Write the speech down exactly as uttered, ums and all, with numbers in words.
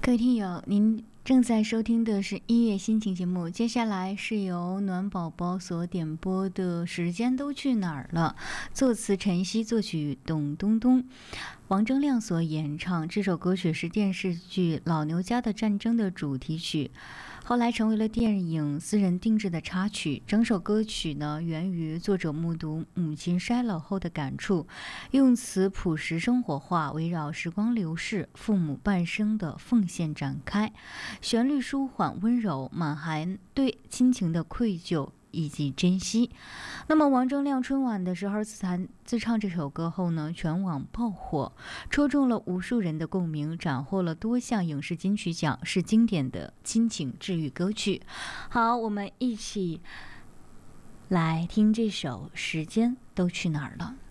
各位听友，您正在收听的是音乐心情节目，接下来是由暖宝宝所点播的《时间都去哪儿了》，作词陈曦，作曲董冬冬，王铮亮所演唱。这首歌曲是电视剧《老牛家的战争》的主题曲，后来成为了电影私人定制的插曲。整首歌曲呢，源于作者目睹母亲衰老后的感触，用词朴实生活化，围绕时光流逝、父母半生的奉献展开，旋律舒缓温柔，满含对亲情的愧疚以及珍惜。那么王铮亮春晚的时候自弹自唱这首歌后呢，全网爆火，戳中了无数人的共鸣，斩获了多项影视金曲奖，是经典的亲情治愈歌曲。好，我们一起来听这首《时间都去哪儿了》。